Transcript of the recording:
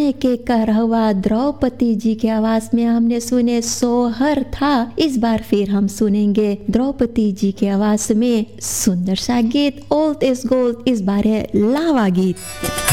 समय के कहरवा द्रौपदी जी की आवाज में हमने सुने सोहर था। इस बार फिर हम सुनेंगे द्रौपदी जी की आवाज में सुंदर सा गीत ओल्ड इज गोल्ड। इस बार है लावा गीत।